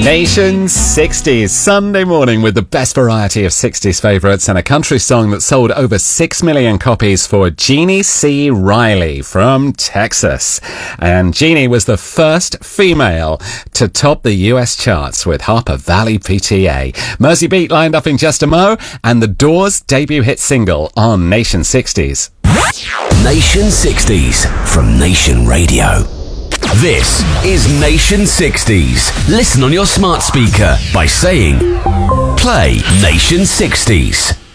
Nation 60s, Sunday morning with the best variety of 60s favourites and a country song that sold over 6 million copies for Jeannie C. Riley from Texas. And Jeannie was the first female to top the US charts with Harper Valley PTA. Mersey Beat lined up in just a mo, and the Doors' debut hit single on Nation 60s. Nation 60s from Nation Radio. This is Nation 60s. Listen on your smart speaker by saying, play Nation 60s.